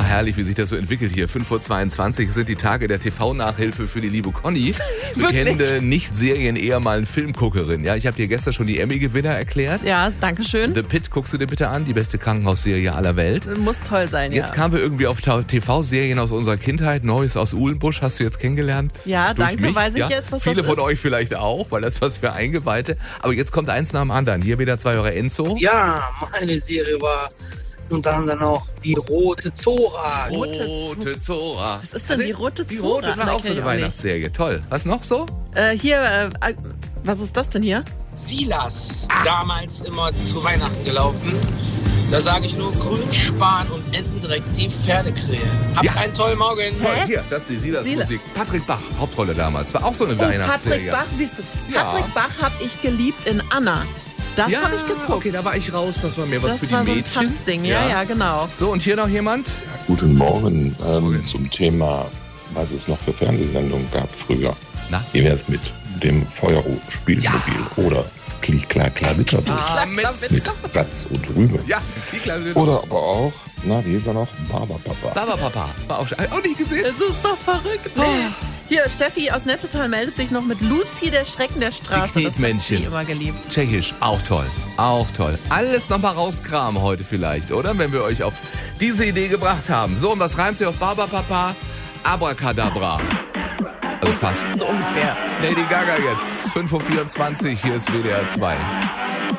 herrlich, wie sich das so entwickelt hier. 5:22 Uhr sind die Tage der TV-Nachhilfe für die liebe Conny. Bekennende Nicht-Serien, eher mal eine Filmguckerin. Ja, ich habe dir gestern schon die Emmy-Gewinner erklärt. Ja, danke schön. The Pitt guckst du dir bitte an, die beste Krankenhausserie aller Welt. Muss toll sein, Jetzt kamen wir irgendwie auf TV-Serien aus unserer Kindheit. Neues aus Uhlenbusch hast du jetzt kennengelernt. Ja, Durch danke, mich. weiß ich jetzt, was Viele das ist. von euch vielleicht auch, weil das was für Eingeweihte. Aber jetzt kommt eins nach dem anderen. Hier wieder 2 Euro Enzo. Ja, meine Serie war unter anderem auch die Rote Zora. Rote Zora. Was ist denn die Rote Die Zora? Rote war auch so eine Weihnachtsserie. Toll. Was noch so? Was ist das denn hier? Silas, damals immer zu Weihnachten gelaufen. Da sage ich nur Grünspan und Entendreck, die Pferdekrähe. Habt einen tollen Morgen. Toll, hier, das ist die Silas-Musik. Patrick Bach, Hauptrolle damals. War auch so eine Weihnachtsserie. Patrick Bach, siehst du, Ja. Patrick Bach habe ich geliebt in Anna. Das Ja, habe ich geguckt. okay, da war ich raus. Das war mir was das für die war so ein Mädchen. Tanzding, ja, genau. So, und hier noch jemand? Guten Morgen. Zum Thema, was es noch für Fernsehsendungen gab früher. Na? Wie wäre es mit dem Feuerro-Spielmobil oder Klick, Klar, Witterbild mit Batz und Rübe? Ja, die kleine Oder aber auch, wie hieß er noch? Barberpapa. Papa. War auch nicht gesehen. Das ist doch verrückt. Hier, Steffi aus Nettetal meldet sich noch mit Luzi, der Schrecken der Straße. Die Knetmännchen. Das hat sie immer geliebt. Tschechisch, auch toll. Auch toll. Alles nochmal rauskramen heute vielleicht, oder? Wenn wir euch auf diese Idee gebracht haben. So, und was reimt sich auf Barberpapa? Abracadabra. Also fast. So ungefähr. Lady Gaga jetzt, 5:24 Uhr, hier ist WDR 2.